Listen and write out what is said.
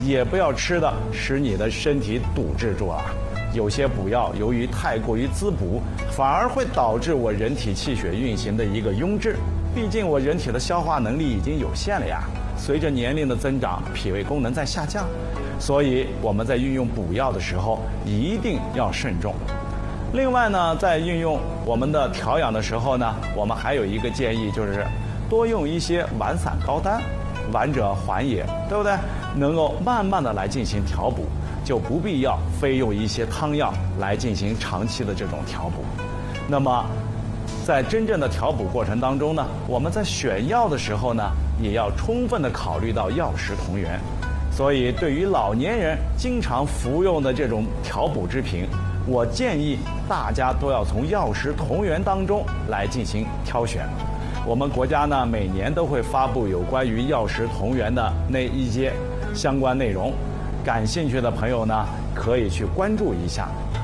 也不要吃的使你的身体堵滞住了。有些补药由于太过于滋补，反而会导致我人体气血运行的一个壅滞。毕竟我人体的消化能力已经有限了呀，随着年龄的增长，脾胃功能在下降，所以我们在运用补药的时候一定要慎重。另外呢，在运用我们的调养的时候呢，我们还有一个建议，就是多用一些丸散膏丹，丸者缓也，对不对？能够慢慢的来进行调补，就不必要非用一些汤药来进行长期的这种调补。那么在真正的调补过程当中呢，我们在选药的时候呢，也要充分的考虑到药食同源。所以对于老年人经常服用的这种调补之品，我建议大家都要从药食同源当中来进行挑选。我们国家呢，每年都会发布有关于药食同源的那一些相关内容，感兴趣的朋友呢，可以去关注一下。